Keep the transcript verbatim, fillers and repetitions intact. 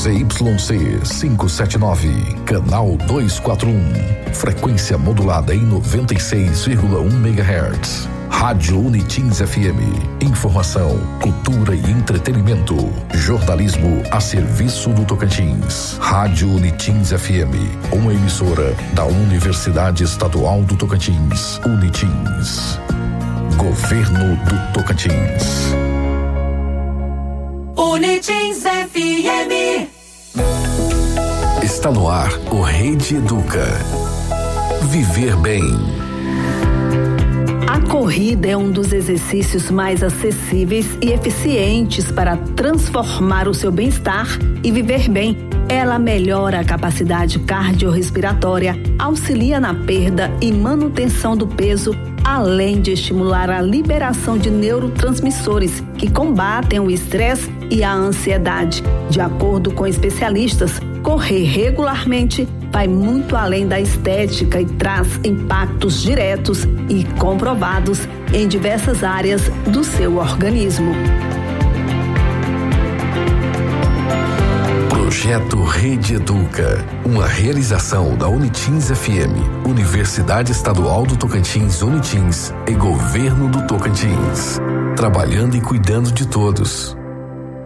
Z Y C quinhentos e setenta e nove, canal duzentos e quarenta e um, frequência modulada em noventa e seis vírgula um megahertz. Rádio Unitins F M, informação, cultura e entretenimento, jornalismo a serviço do Tocantins. Rádio Unitins F M, uma emissora da Universidade Estadual do Tocantins, Unitins. Governo do Tocantins. Unitins F M. Está no ar o Rede Educa. Viver bem. A corrida é um dos exercícios mais acessíveis e eficientes para transformar o seu bem-estar e viver bem. Ela melhora a capacidade cardiorrespiratória, auxilia na perda e manutenção do peso, além de estimular a liberação de neurotransmissores que combatem o estresse e a ansiedade. De acordo com especialistas, correr regularmente vai muito além da estética e traz impactos diretos e comprovados em diversas áreas do seu organismo. Projeto Rede Educa, uma realização da Unitins F M, Universidade Estadual do Tocantins, Unitins e Governo do Tocantins. Trabalhando e cuidando de todos.